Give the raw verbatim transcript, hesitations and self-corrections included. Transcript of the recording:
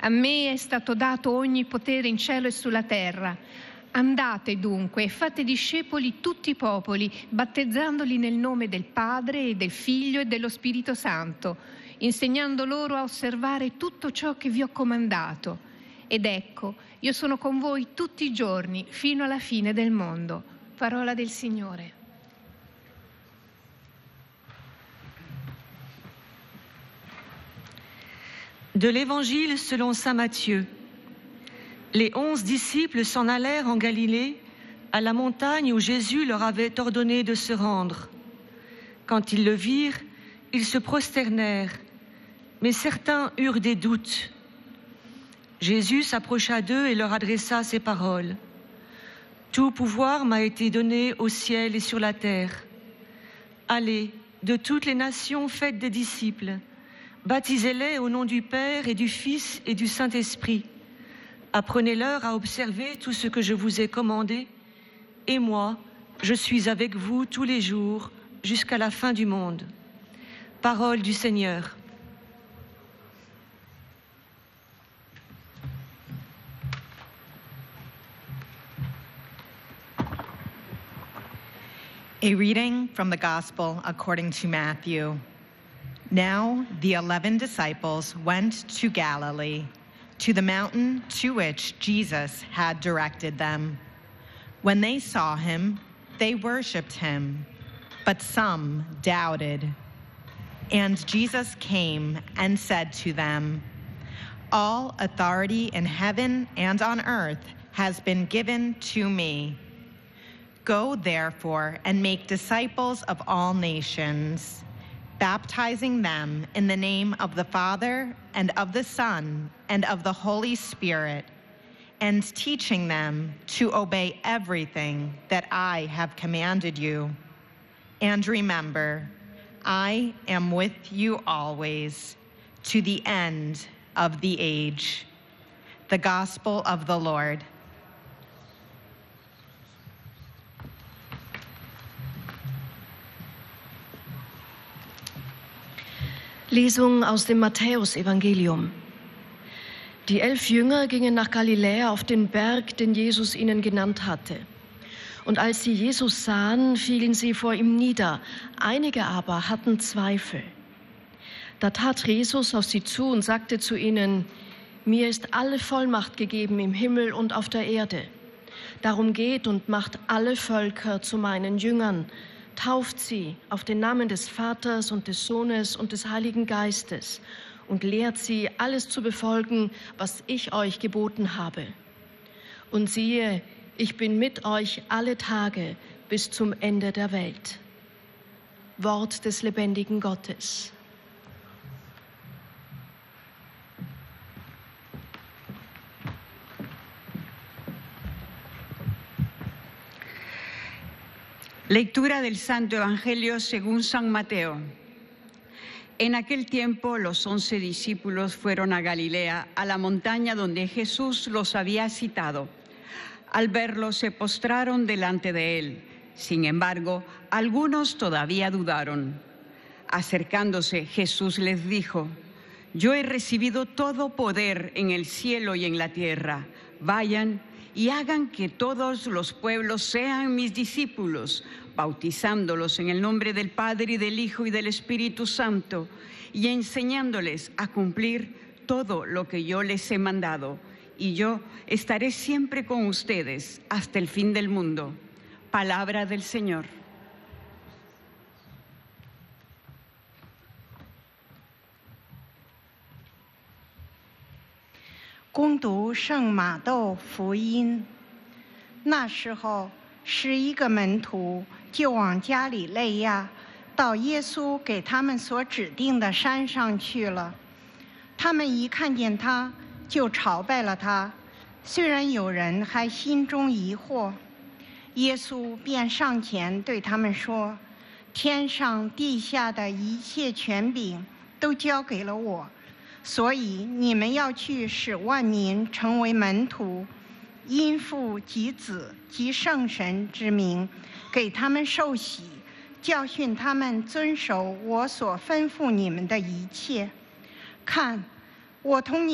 A me è stato dato ogni potere in cielo e sulla terra. Andate dunque e fate discepoli tutti i popoli, battezzandoli nel nome del Padre e del Figlio e dello Spirito Santo, insegnando loro a osservare tutto ciò che vi ho comandato. Ed ecco, io sono con voi tutti i giorni, fino alla fine del mondo. Parola del Signore. De l'Évangile selon saint Matthieu. Les onze disciples s'en allèrent en Galilée, à la montagne où Jésus leur avait ordonné de se rendre. Quand ils le virent, ils se prosternèrent, mais certains eurent des doutes. Jésus s'approcha d'eux et leur adressa ces paroles. « Tout pouvoir m'a été donné au ciel et sur la terre. Allez, de toutes les nations, faites des disciples. Baptisez-les au nom du Père et du Fils et du Saint-Esprit. Apprenez-leur à observer tout ce que je vous ai commandé. Et moi, je suis avec vous tous les jours jusqu'à la fin du monde. » Parole du Seigneur. A reading from the Gospel according to Matthew. Now the eleven disciples went to Galilee, to the mountain to which Jesus had directed them. When they saw him, they worshipped him, but some doubted. And Jesus came and said to them, "All authority in heaven and on earth has been given to me. Go therefore and make disciples of all nations, baptizing them in the name of the Father and of the Son and of the Holy Spirit, and teaching them to obey everything that I have commanded you. And remember, I am with you always, to the end of the age." The Gospel of the Lord. Lesung aus dem Matthäusevangelium. Die elf Jünger gingen nach Galiläa auf den Berg, den Jesus ihnen genannt hatte. Und als sie Jesus sahen, fielen sie vor ihm nieder. Einige aber hatten Zweifel. Da tat Jesus auf sie zu und sagte zu ihnen: „Mir ist alle Vollmacht gegeben im Himmel und auf der Erde. Darum geht und macht alle Völker zu meinen Jüngern. Tauft sie auf den Namen des Vaters und des Sohnes und des Heiligen Geistes und lehrt sie, alles zu befolgen, was ich euch geboten habe. Und siehe, ich bin mit euch alle Tage bis zum Ende der Welt." Wort des lebendigen Gottes. Lectura del Santo Evangelio según San Mateo. En aquel tiempo los once discípulos fueron a Galilea, a la montaña donde Jesús los había citado. Al verlo se postraron delante de él. Sin embargo, algunos todavía dudaron. Acercándose, Jesús les dijo: «Yo he recibido todo poder en el cielo y en la tierra. Vayan y hagan que todos los pueblos sean mis discípulos, bautizándolos en el nombre del Padre y del Hijo y del Espíritu Santo, y enseñándoles a cumplir todo lo que yo les he mandado. Y yo estaré siempre con ustedes hasta el fin del mundo». Palabra del Señor. 恭读圣马窦福音。那时候，十一个门徒就往加里肋亚，到耶稣给他们所指定的山上去了。他们一看见他，就朝拜了他。虽然有人还心中疑惑，耶稣便上前对他们说：“天上地下的一切权柄都交给了我。 所以你们要去，使万民成为门徒，因父及子及圣神之名，给他们受洗，教训他们遵守我所吩咐你们的一切。看，我同你